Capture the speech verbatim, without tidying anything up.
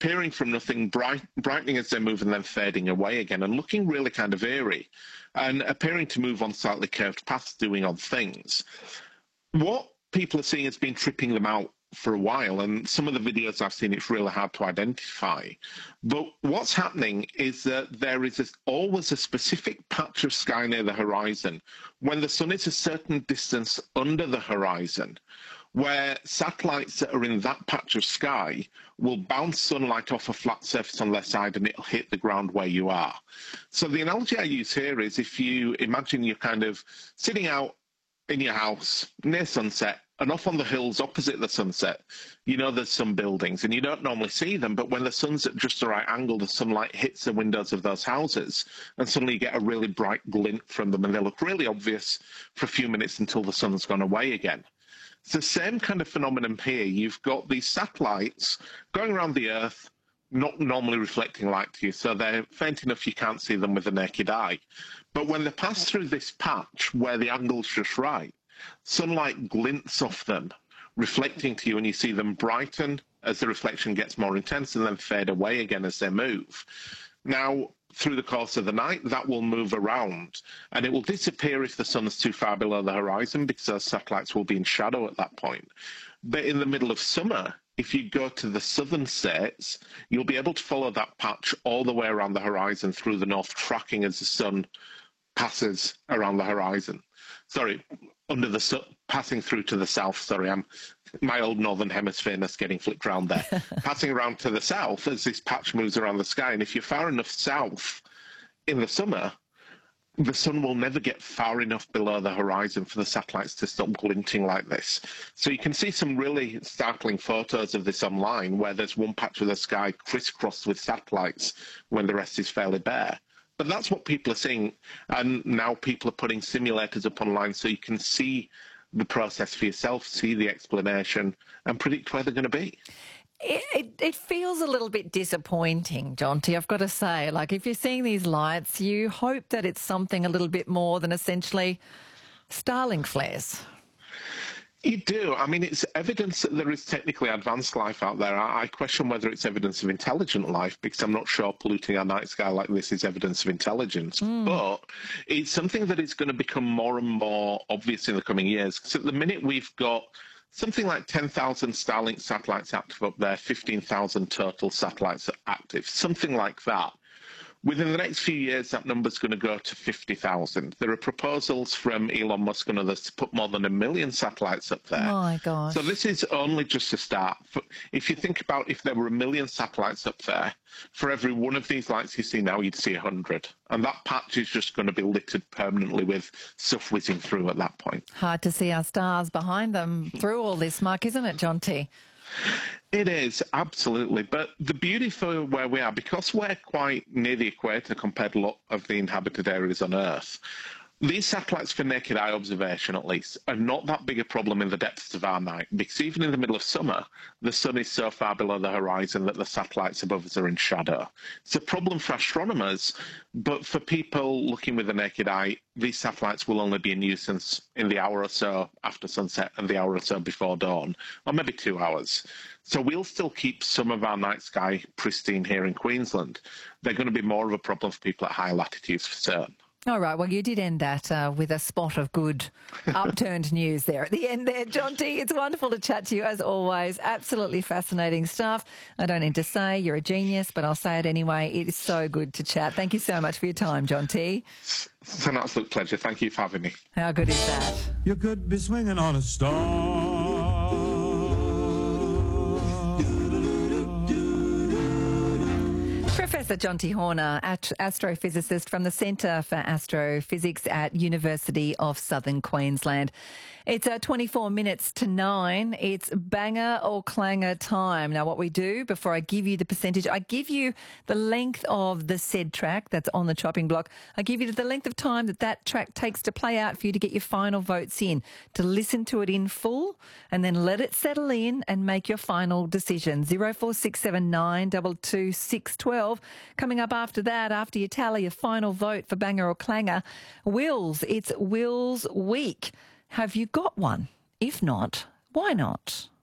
appearing from nothing, bright, brightening as they move and then fading away again, and looking really kind of eerie, and appearing to move on slightly curved paths, doing odd things. What people are seeing has been tripping them out for a while, and some of the videos I've seen, it's really hard to identify. But what's happening is that there is a, always a specific patch of sky near the horizon when the sun is a certain distance under the horizon, where satellites that are in that patch of sky will bounce sunlight off a flat surface on their side and it'll hit the ground where you are. So the analogy I use here is, if you imagine you're kind of sitting out in your house near sunset, and off on the hills opposite the sunset, you know there's some buildings, and you don't normally see them, but when the sun's at just the right angle, the sunlight hits the windows of those houses, and suddenly you get a really bright glint from them, and they look really obvious for a few minutes until the sun's gone away again. It's the same kind of phenomenon here. You've got these satellites going around the Earth, not normally reflecting light to you, so they're faint enough you can't see them with the naked eye. But when they pass through this patch where the angle's just right, sunlight glints off them, reflecting to you, and you see them brighten as the reflection gets more intense and then fade away again as they move. Now, through the course of the night, that will move around, and it will disappear if the sun's too far below the horizon, because those satellites will be in shadow at that point. But in the middle of summer, if you go to the southern states, you'll be able to follow that patch all the way around the horizon through the north, tracking as the sun passes around the horizon. Sorry, under the sun, passing through to the south. Sorry, I'm my old northern hemisphere-ness getting flicked around there. Passing around to the south as this patch moves around the sky. And if you're far enough south in the summer, the sun will never get far enough below the horizon for the satellites to stop glinting like this. So you can see some really startling photos of this online, where there's one patch of the sky crisscrossed with satellites when the rest is fairly bare. But that's what people are seeing, and now people are putting simulators up online so you can see the process for yourself, see the explanation, and predict where they're going to be. It, it, it feels a little bit disappointing, Jonty, I've got to say. Like, if you're seeing these lights, you hope that it's something a little bit more than essentially Starlink flares. You do. I mean, it's evidence that there is technically advanced life out there. I, I question whether it's evidence of intelligent life, because I'm not sure polluting our night sky like this is evidence of intelligence. Mm. But it's something that is going to become more and more obvious in the coming years. Because at the minute we've got something like ten thousand Starlink satellites active up there, fifteen thousand total satellites active, something like that. Within the next few years, that number's going to go to fifty thousand. There are proposals from Elon Musk and others to put more than a million satellites up there. My gosh. So this is only just a start. If you think about if there were a million satellites up there, for every one of these lights you see now, you'd see a hundred. And that patch is just going to be littered permanently with stuff whizzing through at that point. Hard to see our stars behind them through all this, Mark, isn't it, Jonty? It is, absolutely. But the beauty for where we are, because we're quite near the equator compared to a lot of the inhabited areas on Earth, these satellites, for naked eye observation at least, are not that big a problem in the depths of our night, because even in the middle of summer, the sun is so far below the horizon that the satellites above us are in shadow. It's a problem for astronomers, but for people looking with the naked eye, these satellites will only be a nuisance in the hour or so after sunset and the hour or so before dawn, or maybe two hours. So we'll still keep some of our night sky pristine here in Queensland. They're going to be more of a problem for people at higher latitudes for certain. All right, well, you did end that uh, with a spot of good upturned news there at the end there, Jonty. It's wonderful to chat to you, as always. Absolutely fascinating stuff. I don't need to say you're a genius, but I'll say it anyway. It is so good to chat. Thank you so much for your time, Jonty. It's an absolute pleasure. Thank you for having me. How good is that? You could be swinging on a star. Professor Jonty Horner, astrophysicist from the Centre for Astrophysics at University of Southern Queensland. It's uh, twenty-four minutes to nine. It's banger or clanger time. Now, what we do before I give you the percentage, I give you the length of the said track that's on the chopping block. I give you the length of time that that track takes to play out for you to get your final votes in, to listen to it in full and then let it settle in and make your final decision. zero four six seven nine two two six one two. Coming up after that, after you tally your final vote for banger or clanger, Wills. It's Wills Week. Have you got one? If not, why not?